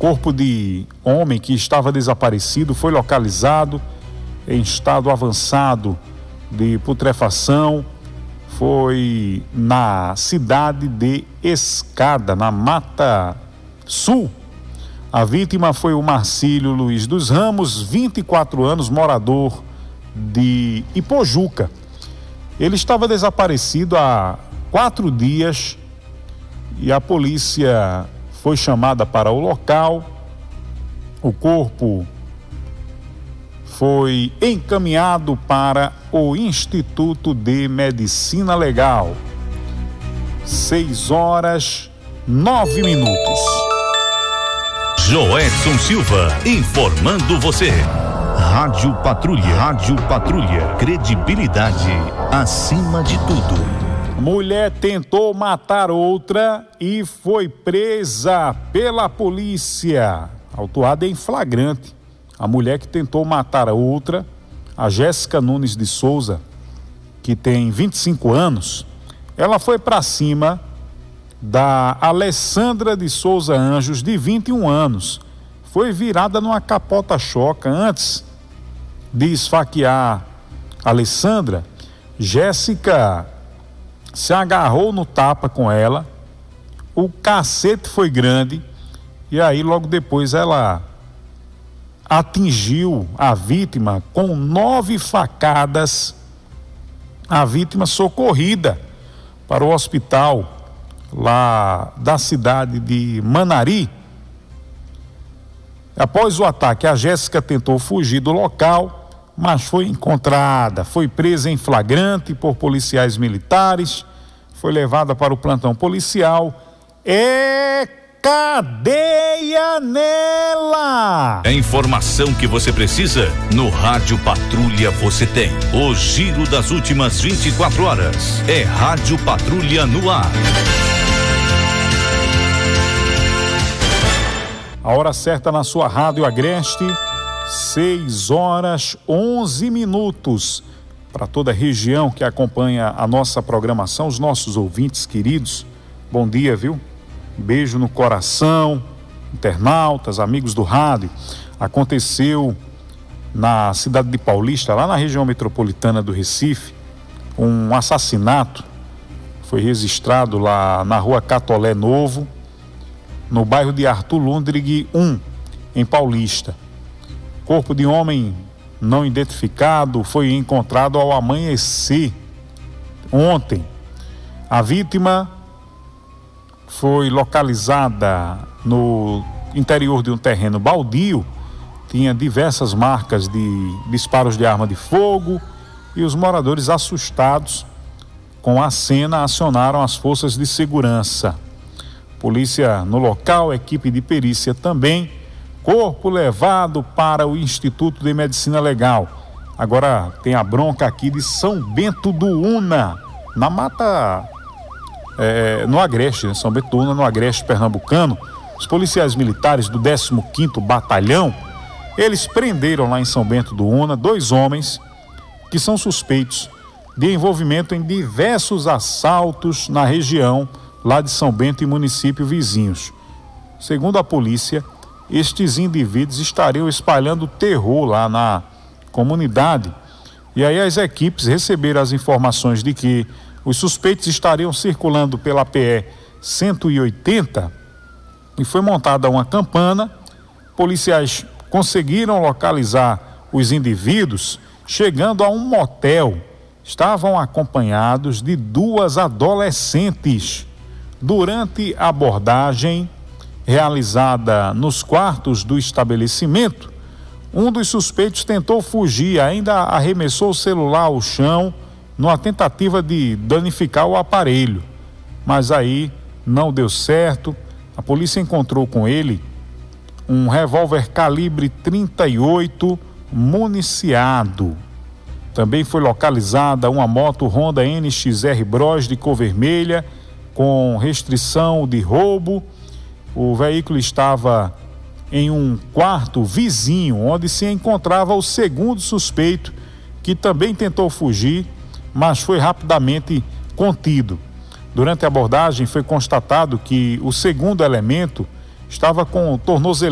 corpo de homem que estava desaparecido foi localizado em estado avançado de putrefação. Foi na cidade de Escada, na Mata Sul. A vítima foi o Marcílio Luiz dos Ramos, 24 anos, morador de Ipojuca. Ele estava desaparecido há 4 dias e a polícia foi chamada para o local. O corpo foi encaminhado para o Instituto de Medicina Legal. 6h09. Joedson Silva, informando você. Rádio Patrulha, credibilidade acima de tudo. Mulher tentou matar outra e foi presa pela polícia. Autuada em flagrante. A mulher que tentou matar a outra, a Jéssica Nunes de Souza, que tem 25 anos, ela foi para cima da Alessandra de Souza Anjos, de 21 anos. Foi virada numa capota-choca. Antes de esfaquear a Alessandra, Jéssica se agarrou no tapa com ela. O cacete foi grande e aí logo depois ela atingiu a vítima com 9 facadas. A vítima socorrida para o hospital lá da cidade de Manari. Após o ataque, a Jéssica tentou fugir do local, mas foi encontrada, foi presa em flagrante por policiais militares, foi levada para o plantão policial. Cadeia nela! A informação que você precisa, no Rádio Patrulha você tem. O giro das últimas 24 horas. É Rádio Patrulha no ar. A hora certa na sua Rádio Agreste, 6h11. Para toda a região que acompanha a nossa programação, os nossos ouvintes queridos, bom dia, viu? Beijo no coração, internautas, amigos do rádio. Aconteceu na cidade de Paulista, lá na região metropolitana do Recife, um assassinato. Foi registrado lá na rua Catolé Novo, no bairro de Arthur Lundrig 1, em Paulista. Corpo de homem não identificado foi encontrado ao amanhecer ontem. A vítima foi localizada no interior de um terreno baldio, tinha diversas marcas de disparos de arma de fogo e os moradores, assustados com a cena, acionaram as forças de segurança. Polícia no local, equipe de perícia também, corpo levado para o Instituto de Medicina Legal. Agora tem a bronca aqui de São Bento do Una, na mata... no Agreste, né? São Bento do Una, no Agreste pernambucano. Os policiais militares do 15º Batalhão, eles prenderam lá em São Bento do Una 2 homens que são suspeitos de envolvimento em diversos assaltos na região lá de São Bento e município vizinhos. Segundo a polícia, estes indivíduos estariam espalhando terror lá na comunidade. E aí as equipes receberam as informações de que os suspeitos estariam circulando pela PE 180 e foi montada uma campana. Policiais conseguiram localizar os indivíduos chegando a um motel. Estavam acompanhados de 2 adolescentes. Durante a abordagem realizada nos quartos do estabelecimento, um dos suspeitos tentou fugir, ainda arremessou o celular ao chão numa tentativa de danificar o aparelho, mas aí não deu certo. A polícia encontrou com ele um revólver calibre 38 municiado. Também foi localizada uma moto Honda NXR Bros de cor vermelha com restrição de roubo. O veículo estava em um quarto vizinho, onde se encontrava o segundo suspeito, que também tentou fugir, mas foi rapidamente contido. Durante a abordagem foi constatado que o segundo elemento estava com tornozeleira